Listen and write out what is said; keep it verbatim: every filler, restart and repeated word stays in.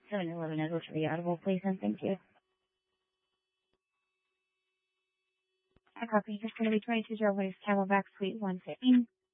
seven eleven Edward for the audible, please, and thank you. I copy. Just going to be twenty-two Joe Camelback Suite one fifteen.